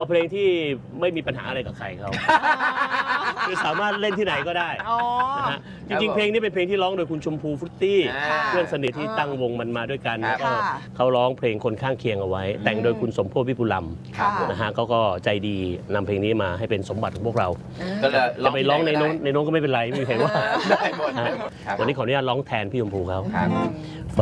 เพลงที่ไม่มีปัญหาอะไรกับใครเขาคือสามารถเล่นที่ไหนก็ได้นะฮะจริงๆเพลงนี้เป็นเพลงที่ร้องโดยคุณชมพูฟรุตตี้เพื่อนสนิทที่ตั้งวงมันมาด้วยกันแล้วก็เขาร้องเพลงคนข้างเคียงเอาไว้แต่งโดยคุณสมโพธิวิปุลำนะฮะเขาก็ใจดีนำเพลงนี้มาให้เป็นสมบัติของพวกเราจะไปร้องในโน้นก็ไม่เป็นไรไม่มีใครว่าวันนี้ขออนุญาตร้องแทนพี่ชมพูเขา